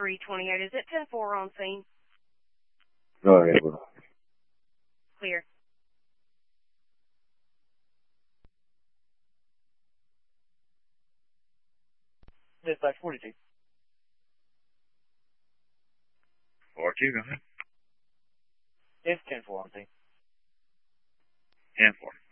328. Is it 10-4 on scene? Go ahead, bro. Clear. Dispatch 42. 42, go ahead. It's 10-4 on scene. 10-4.